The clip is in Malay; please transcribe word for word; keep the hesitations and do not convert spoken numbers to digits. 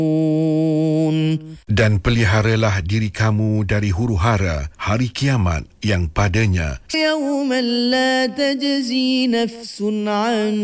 Dan peliharalah diri kamu dari huru-hara hari kiamat yang padanya يوما لا تجزي نفس عن